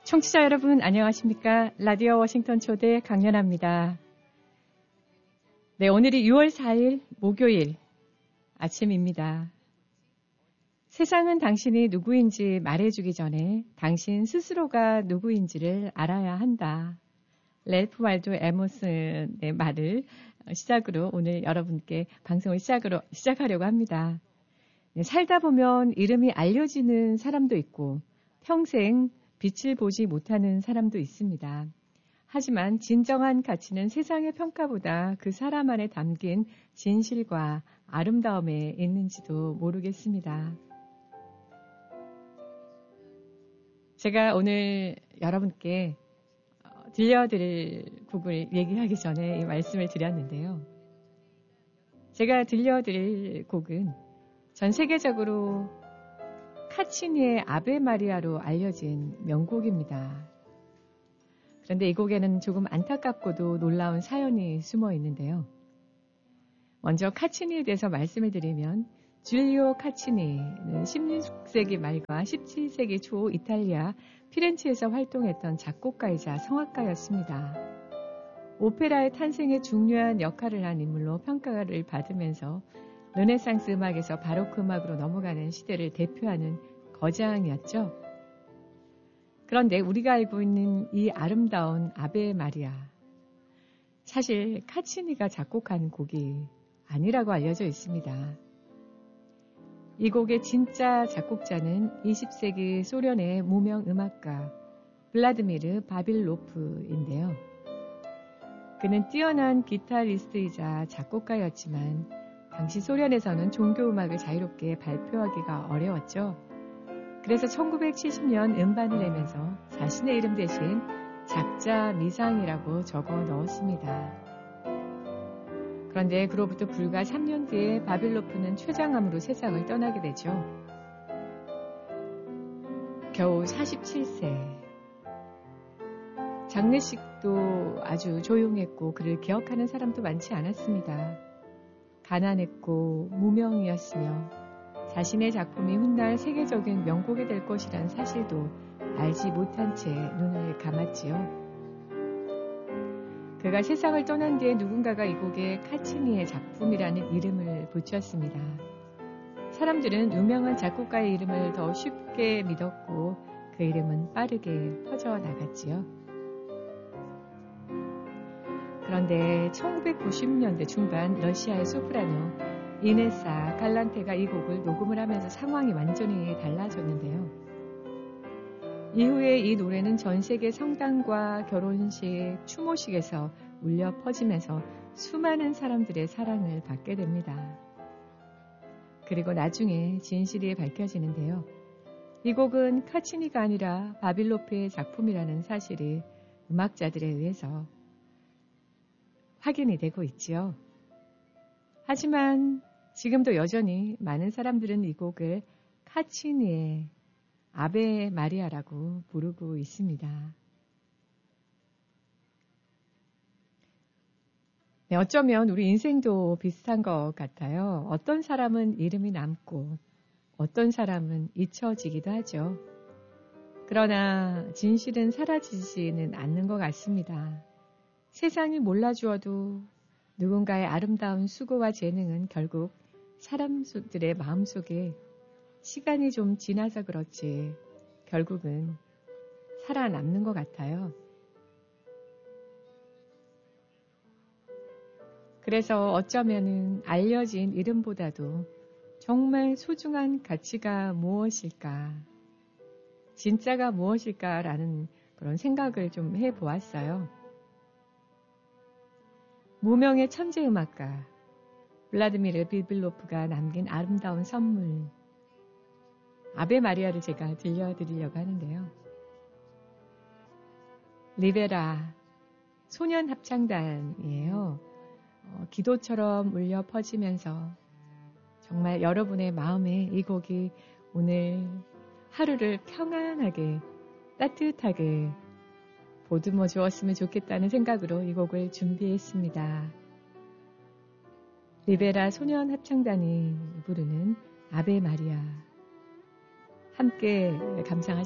청취자 여러분 안녕하십니까? 라디오 워싱턴 초대 강연아입니다. 네, 오늘이 6월 4일 목요일 아침입니다. 세상은 당신이 누구인지 말해주기 전에 당신 스스로가 누구인지를 알아야 한다. 래프 waldo 에머슨의 말을 시작으로 오늘 여러분께 방송을 시작하려고 합니다. 네, 살다 보면 이름이 알려지는 사람도 있고 평생 빛을 보지 못하는 사람도 있습니다. 하지만 진정한 가치는 세상의 평가보다 그 사람 안에 담긴 진실과 아름다움에 있는지도 모르겠습니다. 제가 오늘 여러분께 들려드릴 곡을 얘기하기 전에 이 말씀을 드렸는데요. 제가 들려드릴 곡은 전 세계적으로 카치니의 아베 마리아로 알려진 명곡입니다. 그런데 이 곡에는 조금 안타깝고도 놀라운 사연이 숨어 있는데요. 먼저 카치니에 대해서 말씀을 드리면 줄리오 카치니는 16세기 말과 17세기 초 이탈리아 피렌체에서 활동했던 작곡가이자 성악가였습니다. 오페라의 탄생에 중요한 역할을 한 인물로 평가를 받으면서 르네상스 음악에서 바로크 음악으로 넘어가는 시대를 대표하는 거장이었죠. 그런데 우리가 알고 있는 이 아름다운 아베 마리아, 사실 카치니가 작곡한 곡이 아니라고 알려져 있습니다. 이 곡의 진짜 작곡자는 20세기 소련의 무명 음악가 블라드미르 바빌로프인데요. 그는 뛰어난 기타리스트이자 작곡가였지만 당시 소련에서는 종교음악을 자유롭게 발표하기가 어려웠죠. 그래서 1970년 음반을 내면서 자신의 이름 대신 작자 미상이라고 적어 넣었습니다. 그런데 그로부터 불과 3년 뒤에 바빌로프는 췌장암으로 세상을 떠나게 되죠. 겨우 47세. 장례식도 아주 조용했고 그를 기억하는 사람도 많지 않았습니다. 가난했고 무명이었으며 자신의 작품이 훗날 세계적인 명곡이 될 것이란 사실도 알지 못한 채 눈을 감았지요. 그가 세상을 떠난 뒤에 누군가가 이 곡에 카치니의 작품이라는 이름을 붙였습니다. 사람들은 유명한 작곡가의 이름을 더 쉽게 믿었고 그 이름은 빠르게 퍼져나갔지요. 그런데 1990년대 중반 러시아의 소프라노 이네사 갈란테가 이 곡을 녹음을 하면서 상황이 완전히 달라졌는데요. 이후에 이 노래는 전 세계 성당과 결혼식, 추모식에서 울려 퍼지면서 수많은 사람들의 사랑을 받게 됩니다. 그리고 나중에 진실이 밝혀지는데요. 이 곡은 카치니가 아니라 바빌로프의 작품이라는 사실이 음악자들에 의해서 확인이 되고 있지요. 하지만 지금도 여전히 많은 사람들은 이 곡을 카치니의 아베 마리아라고 부르고 있습니다. 네, 어쩌면 우리 인생도 비슷한 것 같아요. 어떤 사람은 이름이 남고 어떤 사람은 잊혀지기도 하죠. 그러나 진실은 사라지지는 않는 것 같습니다. 세상이 몰라주어도 누군가의 아름다운 수고와 재능은 결국 사람들의 마음속에 시간이 좀 지나서 그렇지 결국은 살아남는 것 같아요. 그래서 어쩌면은 알려진 이름보다도 정말 소중한 가치가 무엇일까, 진짜가 무엇일까라는 그런 생각을 좀 해보았어요. 무명의 천재음악가 블라드미르 바빌로프가 남긴 아름다운 선물 아베 마리아를 제가 들려드리려고 하는데요. 리베라 소년 합창단이에요. 기도처럼 울려 퍼지면서 정말 여러분의 마음에 이 곡이 오늘 하루를 평안하게 따뜻하게 보듬어 주었으면 좋겠다는 생각으로 이 곡을 준비했습니다. 리베라 소년 합창단이 부르는 아베 마리아 함께 감상하시겠습니다.